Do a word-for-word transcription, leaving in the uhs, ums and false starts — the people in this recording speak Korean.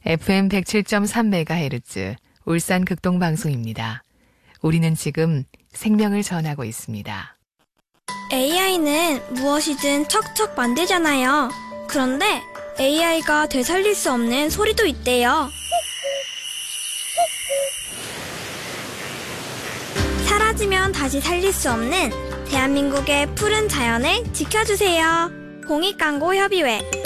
에프엠 백칠 점 삼 메가헤르츠 울산 극동방송입니다. 우리는 지금 생명을 전하고 있습니다. 에이아이는 무엇이든 척척 만들잖아요. 그런데 에이아이가 되살릴 수 없는 소리도 있대요. 사라지면 다시 살릴 수 없는 대한민국의 푸른 자연을 지켜주세요. 공익광고협의회